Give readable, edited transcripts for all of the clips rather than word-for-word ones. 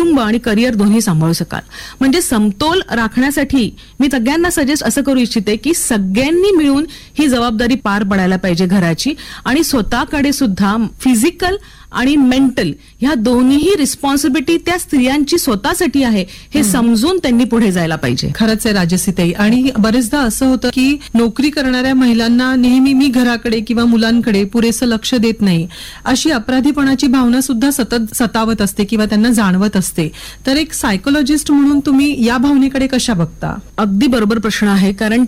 कुटुंब आणि करिअर दोन्ही सांभाळू शकाल. म्हणजे समतोल राखण्यासाठी मी सगळ्यांना सजेस्ट असं करू इच्छिते की सगळ्यांनी मिळून ही जबाबदारी पार पडायला पाहिजे घराची, आणि स्वतःकडे सुद्धा फिजिकल आणि मेंटल ह्या दोन्हीही रिस्पॉन्सिबिलिटी त्या स्त्रियांची स्वतःसाठी आहे हे समजून त्यांनी पुढे जायला पाहिजे. खरंच आहे राजसीताई. आणि बरेचदा असं होतं की नोकरी करणाऱ्या महिलांना नेहमी मी घराकडे किंवा मुलांकडे पुरेसं लक्ष देत नाही अशी अपराधीपणाची भावना सुद्धा सतत सतावत असते किंवा त्यांना जाणवत असते. तर एक सायकोलॉजिस्ट म्हणून तुम्ही या भावनेकडे कशा बघता? अगदी बरोबर प्रश्न आहे, कारण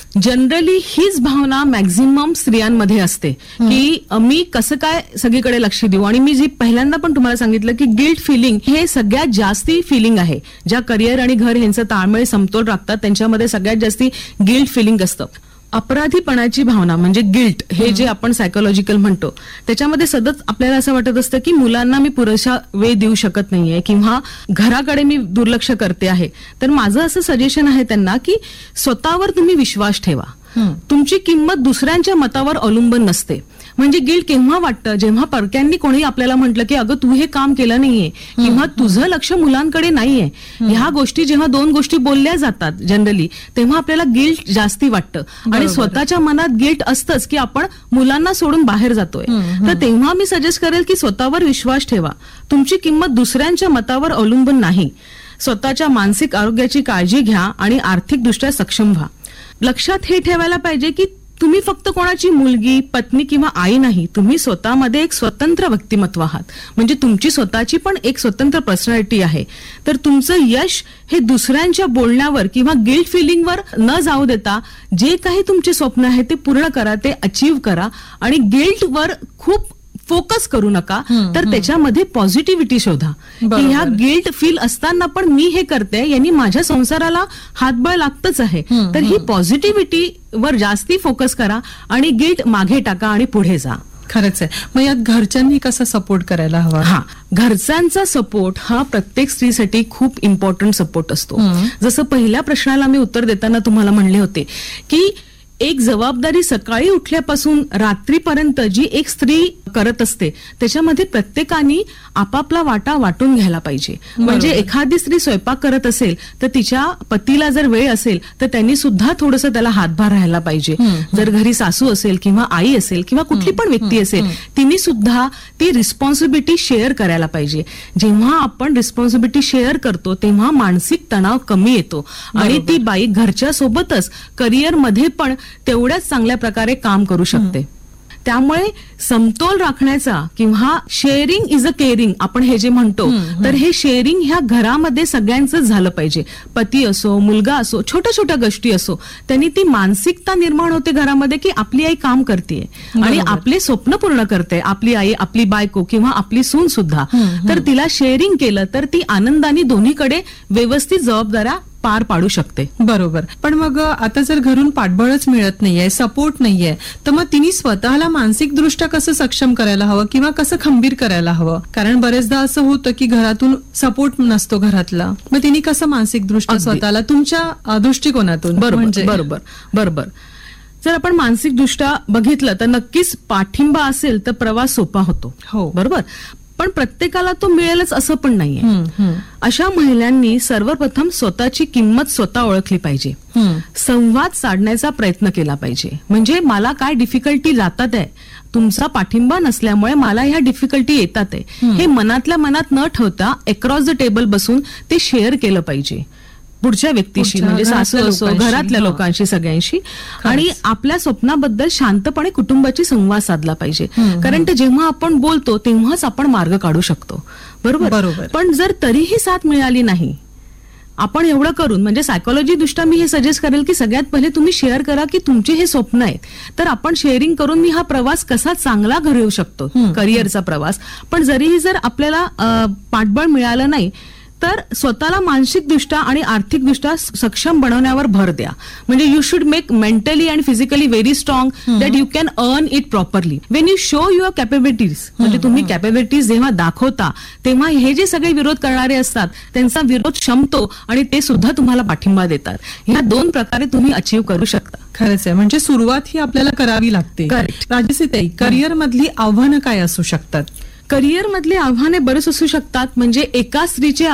जनरली हीच भावना मॅक्झिमम स्त्रियांमध्ये असते की मी कसं काय सगळीकडे लक्ष देऊ. आणि मी जी पहिल्यांदा पण तुम्हाला सांगितलं की गिल्ट फिलिंग हे सगळ्यात जास्ती फिलिंग आहे. ज्या करिअर आणि घर यांचं ताळमेळ समतोल राखतात त्यांच्यामध्ये सगळ्यात जास्ती गिल्ट फिलिंग असतं. अपराधीपणाची भावना म्हणजे गिल्ट हे जे आपण सायकोलॉजिकल म्हणतो त्याच्यामध्ये सतत आपल्याला असं वाटत असतं की मुलांना मी पुरेसा वेळ देऊ शकत नाहीये किंवा घराकडे मी दुर्लक्ष करते आहे. तर माझं असं सजेशन आहे त्यांना की स्वतःवर तुम्ही विश्वास ठेवा. तुमची किंमत दुसऱ्यांच्या मतावर अवलंबून नसते. म्हणजे गिल्ट केव्हा वाटतं जेव्हा परक्यांनी कोणी आपल्याला म्हटलं की अगं तू हे काम केलं नाहीये किंवा तुझं लक्ष मुलांकडे नाहीये. ह्या गोष्टी जेव्हा दोन गोष्टी बोलल्या जातात जनरली तेव्हा आपल्याला गिल्ट जास्ती वाटतं आणि स्वतःच्या मनात गिल्ट असतंच की आपण मुलांना सोडून बाहेर जातोय. तर तेव्हा मी सजेस्ट करेल की स्वतःवर विश्वास ठेवा. तुमची किंमत दुसऱ्यांच्या मतावर अवलंबून नाही. स्वतःच्या मानसिक आरोग्याची काळजी घ्या आणि आर्थिकदृष्ट्या सक्षम व्हा. लक्षात हे ठेवायला पाहिजे की तुम्ही फक्त कोणाची मुलगी, पत्नी किंवा आई नाही, तुम्ही स्वतःमध्ये एक स्वतंत्र व्यक्तिमत्व आहात. म्हणजे तुमची स्वतःची पण एक स्वतंत्र पर्सनॅलिटी आहे. तर तुमचं यश हे दुसऱ्यांच्या बोलण्यावर किंवा गिल्ट फिलिंगवर न जाऊ देता जे काही तुमचे स्वप्न आहे ते पूर्ण करा, ते अचीव्ह करा. आणि गिल्टवर खूप फोकस करू नका, तर त्याच्यामध्ये पॉझिटिव्हिटी शोधा की ह्या गिल्ट फील असताना पण मी हे करते यांनी माझ्या संसाराला हातबळ लागतच आहे. तर ही पॉझिटिव्हिटी वर जास्ती फोकस करा आणि गिल्ट मागे टाका आणि पुढे जा. खरंच आहे. मग यात घरच्यांनी कसा सपोर्ट करायला हवा? घरच्यांचा सपोर्ट हा प्रत्येक स्त्रीसाठी खूप इम्पॉर्टंट सपोर्ट असतो. जसं पहिल्या प्रश्नाला मी उत्तर देताना तुम्हाला म्हणले होते की एक जबाबदारी सकाळी उठल्यापासून रात्रीपर्यंत जी एक स्त्री करत असते त्याच्यामध्ये प्रत्येकाने आपापला वाटा वाटून घ्यायला पाहिजे. म्हणजे एखादी स्त्री स्वयंपाक करत असेल तर तिच्या पतीला जर वेळ असेल तर त्यांनी सुद्धा थोडंसं त्याला हातभार राहायला पाहिजे. जर घरी सासू असेल किंवा आई असेल किंवा कुठली पण व्यक्ती असेल तिने सुद्धा ती रिस्पॉन्सिबिलिटी शेअर करायला पाहिजे. जेव्हा आपण रिस्पॉन्सिबिलिटी शेअर करतो तेव्हा मानसिक तणाव कमी येतो आणि ती बाई घरच्या सोबतच करिअरमध्ये पण तेवढ्याच चांगल्या प्रकारे काम करू शकते. त्यामुळे समतोल राखण्याचा किंवा शेअरिंग इज अ केअरिंग आपण हे जे म्हणतो तर हे शेअरिंग ह्या घरामध्ये सगळ्यांचंच झालं पाहिजे. पती असो, मुलगा असो, छोट्या छोट्या गोष्टी असो, त्यांनी ती मानसिकता निर्माण होते घरामध्ये की आपली आई काम करते आणि आपले स्वप्न पूर्ण करते. आपली आई, आपली बायको किंवा आपली सून सुद्धा. तर तिला शेअरिंग केलं तर ती आनंदाने दोन्हीकडे व्यवस्थित जबाबदाऱ्या पार पाडू शकते. बरोबर. पण मग आता जर घरून पाठबळच मिळत नाहीये, सपोर्ट नाहीये, तर मग तिने स्वतःला मानसिक दृष्ट्या कसं सक्षम करायला हवं किंवा कसं खंबीर करायला हवं? कारण बरेचदा असं होतं की घरातून सपोर्ट नसतो घरातला. मग तिने कसं मानसिक दृष्ट्या स्वतःला तुमच्या दृष्टिकोनातून? बरोबर. जर आपण मानसिक दृष्ट्या बघितलं तर नक्कीच पाठिंबा असेल तर प्रवास सोपा होतो. हो, बरोबर. पण प्रत्येकाला तो मिळेलच असं पण नाहीये. अशा महिलांनी सर्वप्रथम स्वतःची किंमत स्वतः ओळखली पाहिजे. संवाद साधण्याचा प्रयत्न केला पाहिजे. म्हणजे मला काय डिफिकल्टी जातात आहे, तुमचा पाठिंबा नसल्यामुळे मला ह्या डिफिकल्टी येतात आहे, हे मनातल्या मनात न ठेवता अक्रॉस द टेबल बसून ते शेअर केलं पाहिजे पुढच्या व्यक्तीशी, म्हणजे सासू असो, घरातल्या लोकांशी, सगळ्यांशी. आणि आपल्या स्वप्नाबद्दल शांतपणे कुटुंबाची संवाद साधला पाहिजे. कारण ते जेव्हा आपण बोलतो तेव्हाच आपण मार्ग काढू शकतो. बरोबर. पण जर तरीही साथ मिळाली नाही, आपण एवढं करून म्हणजे सायकोलॉजी दृष्ट्या मी हे सजेस्ट करेल की सगळ्यात पहिले तुम्ही शेअर करा की तुमचे हे स्वप्न आहेत. तर आपण शेअरिंग करून मी हा प्रवास कसा चांगला घडवू शकतो, करिअरचा प्रवास. पण जरीही जर आपल्याला पाठबळ मिळालं नाही तर स्वतःला मानसिकदृष्ट्या आणि आर्थिकदृष्ट्या सक्षम बनवण्यावर भर द्या. म्हणजे you should make mentally and physically very strong that you can earn it properly. Wien you show your capabilities, म्हणजे तुम्ही कॅपेबिलिटीज जेव्हा दाखवता तेव्हा हे जे सगळे विरोध करणारे असतात त्यांचा विरोध शमतो आणि ते सुद्धा तुम्हाला पाठिंबा देतात. ह्या दोन प्रकारे तुम्ही अचीव्ह करू शकता. खरंच आहे. म्हणजे सुरुवात ही आपल्याला करावी लागते. राजसीताई, करिअर मधली आव्हानं काय असू शकतात? करिअर मधली आव्हाने बरेच असू शकतात. म्हणजे एका स्त्रीचे